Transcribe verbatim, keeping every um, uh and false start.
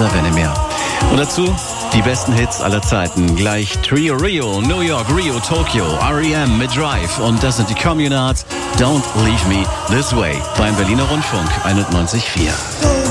Savannah mehr. Und dazu die besten Hits aller Zeiten. Gleich Trio Rio, New York, Rio, Tokyo, R E M mit Drive. Und das sind die Communards. Don't Leave Me This Way beim Berliner Rundfunk einundneunzig Komma vier.